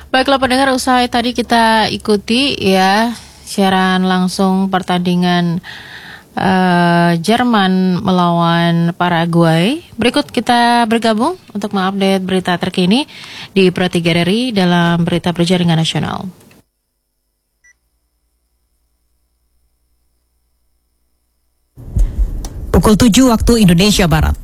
Baiklah pendengar, usai tadi kita ikuti ya siaran langsung pertandingan Jerman melawan Paraguay. Berikut kita bergabung untuk mengupdate berita terkini di Pro 3 RRI dalam berita berjaringan nasional. Pukul 7 waktu Indonesia Barat.